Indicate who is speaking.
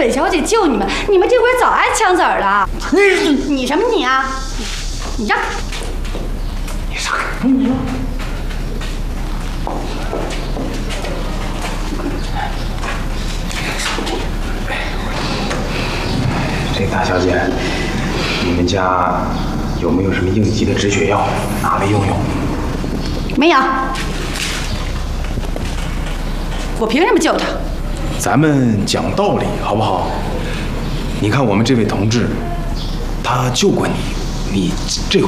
Speaker 1: 本小姐救你们，你们这会儿早挨枪子儿了。你什么你啊？你让开！
Speaker 2: 你让开！你让。这大小姐，你们家有没有什么应急的止血药，拿来用用？
Speaker 1: 没有。我凭什么救他？
Speaker 2: 咱们讲道理好不好？你看我们这位同志，他救过你，你这回